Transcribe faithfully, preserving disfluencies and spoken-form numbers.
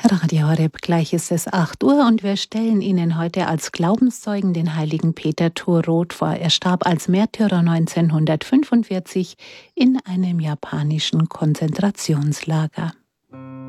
Radio Horeb, gleich ist es acht Uhr und wir stellen Ihnen heute als Glaubenszeugen den heiligen Peter Turot vor. Er starb als Märtyrer neunzehnhundertfünfundvierzig in einem japanischen Konzentrationslager.